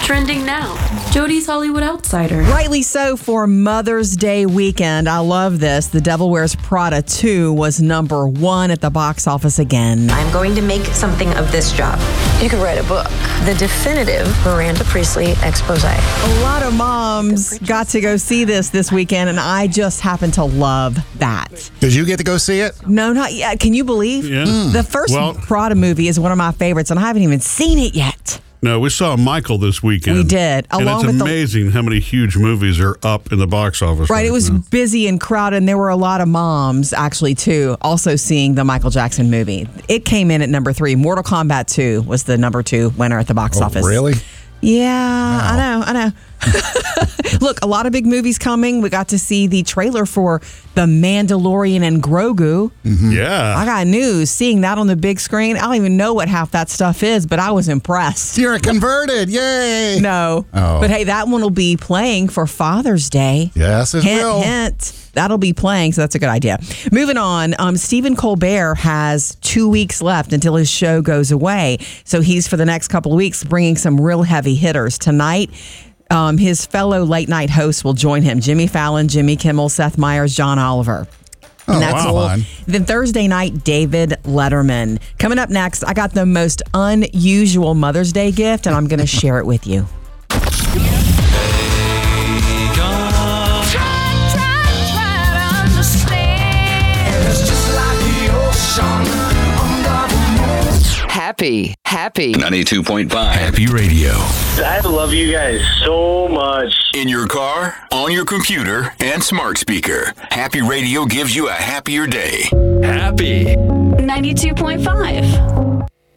Trending now, Jody's Hollywood Outsider. Rightly so for Mother's Day weekend. I love this. The Devil Wears Prada 2 was number 1 at the box office again. I'm going to make something of this job. You could write a book. The definitive Miranda Priestley expose. A lot of moms got to go see this weekend, and I just happen to love that. Did you get to go see it? No, not yet. Can you believe? Yeah. The first Prada movie is one of my favorites, and I haven't even seen it yet. No, we saw Michael this weekend. We did. And it's amazing how many huge movies are up in the box office. Right, it was now. busy and crowded, and there were a lot of moms, actually, too, also seeing the Michael Jackson movie. It came in at number 3. Mortal Kombat 2 was the number 2 winner at the box office. Really? Yeah, Wow. I know. Look, a lot of big movies coming. We got to see the trailer for The Mandalorian and Grogu. Mm-hmm. Yeah. I got news. Seeing that on the big screen, I don't even know what half that stuff is, but I was impressed. You're converted. Yay. No. Oh. But hey, that one will be playing for Father's Day. Yes, it Hint, will. hint. That'll be playing, so that's a good idea. Moving on, Stephen Colbert has 2 weeks left until his show goes away. So he's, for the next couple of weeks, bringing some real heavy hitters. Tonight, his fellow late-night hosts will join him. Jimmy Fallon, Jimmy Kimmel, Seth Meyers, John Oliver. Oh, That's wow. all. Then Thursday night, David Letterman. Coming up next, I got the most unusual Mother's Day gift, and I'm going to share it with you. Happy 92.5 Happy Radio. I love you guys so much. In your car, on your computer, and smart speaker. Happy Radio gives you a happier day. Happy 92.5.